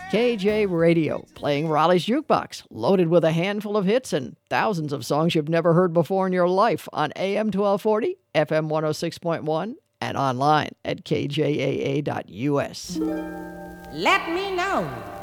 KJ Radio, playing Raleigh's Jukebox, loaded with a handful of hits and thousands of songs you've never heard before in your life on AM 1240, FM 106.1, and online at kjaa.us. Let me know